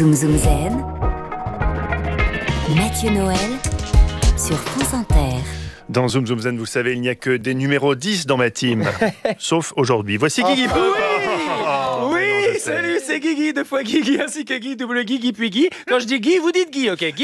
Zoom Zoom Zen, Mathieu Noël sur France Inter. Dans Zoom Zoom Zen, vous savez, il n'y a que des numéros 10 dans ma team. Sauf aujourd'hui. Voici Guigui Pop. Oui, salut, c'est Guigui, deux fois Guigui, ainsi que Guy, double Guigui, puis Guy. Quand je dis Guy, vous dites Guy, ok?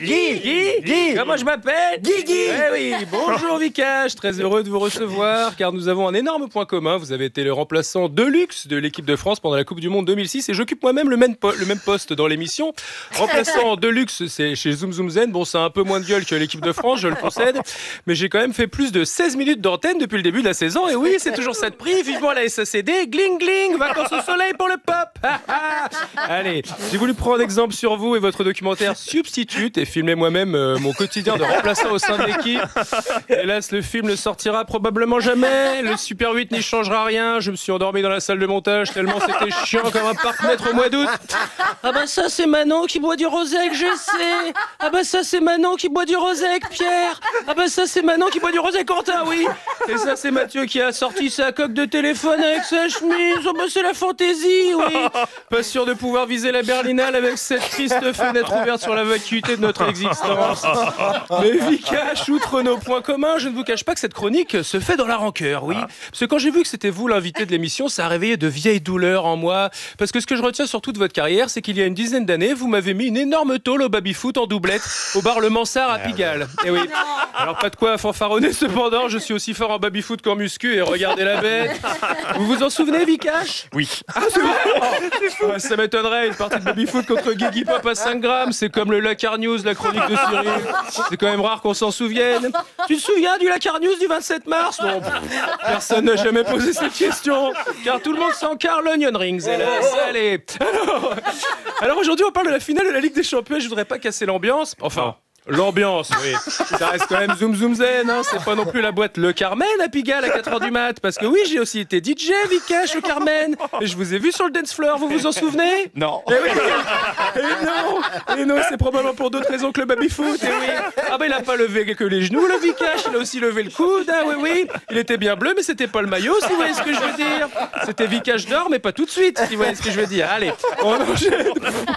Guy. Comment je m'appelle? Guigui. Eh oui, bonjour Vikash, très heureux de vous recevoir, car nous avons un énorme point commun. Vous avez été le remplaçant de luxe de l'équipe de France pendant la Coupe du Monde 2006, et j'occupe moi-même le même poste dans l'émission. Remplaçant de luxe, c'est chez Zoom Zoom Zen. Bon, c'est un peu moins de gueule que l'équipe de France, je le concède, mais j'ai quand même fait plus de 16 minutes d'antenne depuis le début de la saison, et oui, c'est toujours ça de prix. Vivement la SACD, gling gling, vacances au soleil pour le pop. Allez, j'ai voulu prendre exemple sur vous et votre documentaire Substitute et filmer moi-même mon quotidien de remplaçant au sein de l'équipe. Hélas, le film ne sortira probablement jamais. Le Super 8 n'y changera rien. Je me suis endormi dans la salle de montage tellement c'était chiant comme un parc-mètre au mois d'août. Ah bah ça c'est Manon qui boit du rosé avec Jessé. Ah bah ça c'est Manon qui boit du rosé avec Pierre. Ah bah ça c'est Manon qui boit du rosé avec Quentin, oui. Et ça c'est Mathieu qui a sorti sa coque de téléphone avec sa chemise. Oh bah c'est la fantaisie, oui. Pas sûr de pouvoir viser la Berlinale avec cette triste fenêtre ouverte sur la vacuité de notre existence. Mais Vikash, outre nos points communs, je ne vous cache pas que cette chronique se fait dans la rancœur, oui. Parce que quand j'ai vu que c'était vous l'invité de l'émission, ça a réveillé de vieilles douleurs en moi. Parce que ce que je retiens sur toute votre carrière, c'est qu'il y a une dizaine d'années, vous m'avez mis une énorme tôle au baby-foot en doublette au bar Le Mansart à Pigalle. Et oui. Alors pas de quoi fanfaronner cependant, je suis aussi fort en baby-foot qu'en muscu et regardez la bête. Vous vous en souvenez, Vikash? Oui. Ah, c'est vrai. Ouais, ça m'étonnerait, une partie de baby-foot contre Guigui Pop à 5 grammes, c'est comme le Lakar News, la chronique de Cyril. C'est quand même rare qu'on s'en souvienne. Tu te souviens du Lakar News du 27 mars? Non, personne n'a jamais posé cette question, car tout le monde s'encarre l'Onion Rings. Allez. Alors aujourd'hui, on parle de la finale de la Ligue des Champions. Je voudrais pas casser l'ambiance. Enfin... L'ambiance, oui. Ça reste quand même Zoom Zoom Zen, hein. C'est pas non plus la boîte Le Carmen à Pigalle à 4h du mat. Parce que oui, j'ai aussi été DJ, Vikash, au Carmen. Et je vous ai vu sur le dance floor, vous vous en souvenez? Non. Et non, c'est probablement pour d'autres raisons que le baby-foot. Et oui. Ah bah il a pas levé que les genoux, le Vikash. Il a aussi levé le coude, ah oui. Il était bien bleu, mais c'était pas le maillot, si vous voyez ce que je veux dire. C'était Vikash d'or, mais pas tout de suite, si vous voyez ce que je veux dire. Allez, on enchaîne.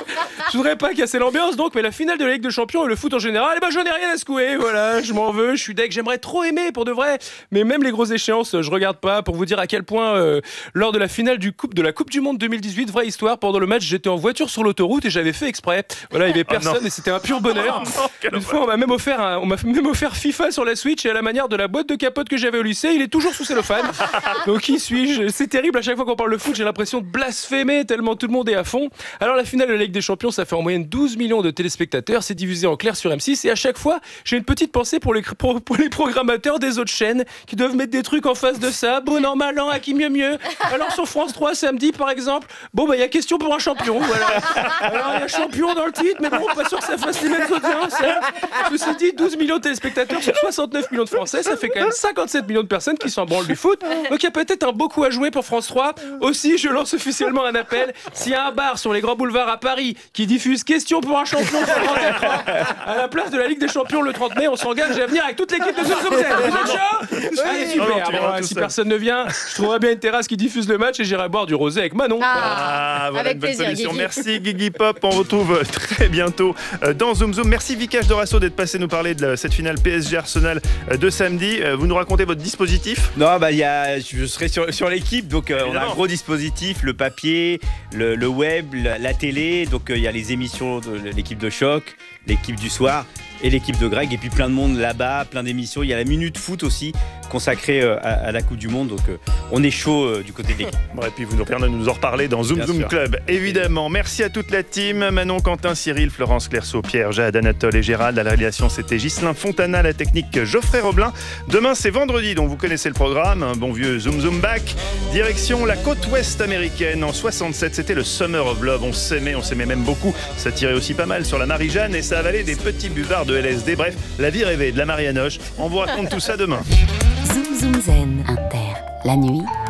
Je voudrais pas casser l'ambiance, donc, mais la finale de la Ligue des Champions et le foot en général, eh ben, j'en ai rien à secouer, voilà, je m'en veux, je suis deg, j'aimerais trop aimer pour de vrai, mais même les grosses échéances, je regarde pas, pour vous dire à quel point, lors de la finale de la Coupe du Monde 2018, vraie histoire, pendant le match, j'étais en voiture sur l'autoroute et j'avais fait exprès. Voilà, il y avait personne et c'était un pur bonheur. Une fois, on m'a même offert FIFA sur la Switch et à la manière de la boîte de capote que j'avais au lycée, il est toujours sous cellophane. Donc qui suis-je? C'est terrible, à chaque fois qu'on parle de foot, j'ai l'impression de blasphémer tellement tout le monde est à fond. Alors la finale de la Ligue des Champions, ça fait en moyenne 12 millions de téléspectateurs, c'est divisé en clair sur M6 et à chaque fois, j'ai une petite pensée pour les programmateurs des autres chaînes qui doivent mettre des trucs en face de ça. Bon an, mal an, à qui mieux. Alors sur France 3, samedi par exemple, bon bah il y a question pour un champion, voilà. Alors il y a champion dans le titre, mais bon, pas sûr que ça fasse les mêmes audiences. Hein. Ceci dit, 12 millions de téléspectateurs sur 69 millions de Français, ça fait quand même 57 millions de personnes qui s'en branlent du foot. Donc il y a peut-être un beau coup à jouer pour France 3. Aussi, je lance officiellement un appel. S'il y a un bar sur les grands boulevards à Paris qui diffuse question pour un champion sur grand écran, à la place de la Ligue des Champions le 30 mai, on s'engage à venir avec toute l'équipe de Zoom Zoom Zen. Vous êtes chaud? Allez, super. Bon, si personne ne vient, je trouverai bien une terrasse qui diffuse le match et j'irai boire du rosé avec Manon. Voilà avec une bonne plaisir, solution. Guigui. Merci Guigui Pop. On retrouve très bientôt dans Zoom Zoom. Merci Vikash Dorasso d'être passé nous parler de cette finale PSG Arsenal de samedi. Vous nous racontez votre dispositif? Non, bah je serai sur l'équipe, donc on a un gros dispositif, le papier, le web, la télé, donc il y a les émissions de l'équipe de choc, l'équipe du soir et l'équipe de Greg, et puis plein de monde là-bas, plein d'émissions. Il y a la Minute Foot aussi, consacrée à la Coupe du Monde, donc on est chaud du côté de l'équipe. Bon, et puis vous nous permettez de nous en reparler dans Zoom Bien Zoom sûr. Club, évidemment. Merci à toute la team, Manon, Quentin, Cyril, Florence, Clerceau, Pierre, Jade, Anatole et Gérald. À la réalisation, c'était Ghislain Fontana, la technique Geoffrey Roblin. Demain, c'est vendredi, donc vous connaissez le programme, un bon vieux Zoom Zoom Back. Direction la côte ouest américaine. En 67, c'était le Summer of Love. On s'aimait même beaucoup. Ça tirait aussi pas mal sur la Marie-Jeanne et ça avalait des petits buvards de LSD. Bref, la vie rêvée de la Marianoche. On vous raconte tout ça demain. Zoom Zoom Zen Inter, la nuit,